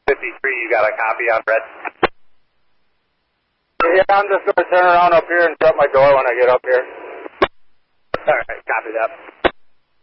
53, you got a copy on red? Yeah, I'm just going to turn around up here and shut my door when I get up here. All right, copy that.